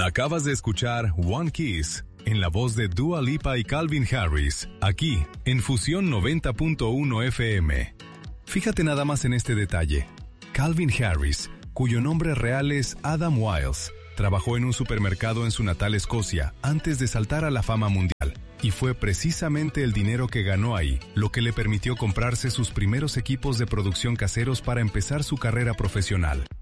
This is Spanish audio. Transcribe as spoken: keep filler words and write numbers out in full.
Acabas de escuchar One Kiss, en la voz de Dua Lipa y Calvin Harris, aquí, en Fusión noventa punto uno F M. Fíjate nada más en este detalle. Calvin Harris, cuyo nombre real es Adam Wiles, trabajó en un supermercado en su natal Escocia antes de saltar a la fama mundial. Y fue precisamente el dinero que ganó ahí lo que le permitió comprarse sus primeros equipos de producción caseros para empezar su carrera profesional.